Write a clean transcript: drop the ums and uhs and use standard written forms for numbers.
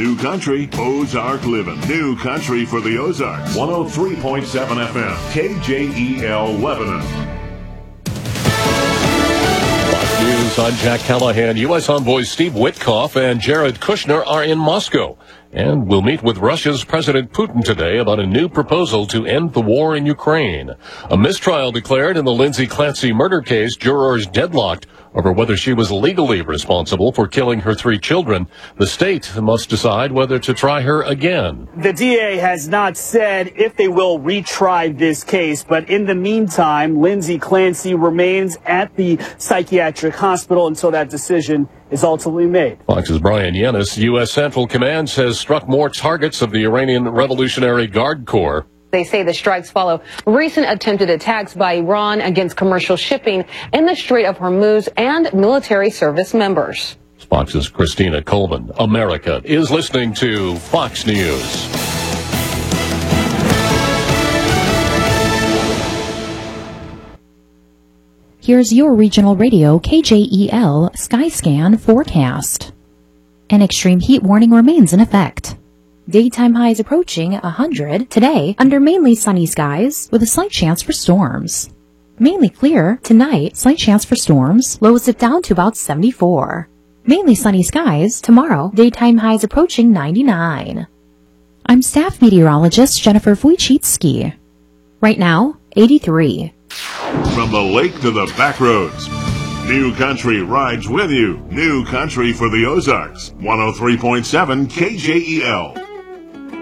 New Country, Ozark Living. New Country for the Ozarks. 103.7 FM, KJEL Lebanon. News, I'm Jack Callahan. U.S. envoys Steve Witkoff and Jared Kushner are in Moscow and will meet with Russia's President Putin today about a new proposal to end the war in Ukraine. A mistrial declared in the Lindsay Clancy murder case, jurors deadlocked over whether she was legally responsible for killing her 3 children. The state must decide whether to try her again. The DA has not said if they will retry this case, but in the meantime, Lindsay Clancy remains at the psychiatric hospital until that decision is ultimately made. Fox's Brian Yennis. U.S. Central Command says struck more targets of the Iranian Revolutionary Guard Corps. They say the strikes follow recent attempted attacks by Iran against commercial shipping in the Strait of Hormuz and military service members. Fox's Christina Coleman. America is listening to Fox News. Here's your regional radio KJEL Skyscan forecast. An extreme heat warning remains in effect. Daytime highs approaching 100 today under mainly sunny skies with a slight chance for storms. Mainly clear tonight, slight chance for storms, lows it down to about 74. Mainly sunny skies tomorrow, daytime highs approaching 99. I'm staff meteorologist Jennifer Wojcicki. Right now, 83. From the lake to the back roads, New Country rides with you. New Country for the Ozarks. 103.7 KJEL.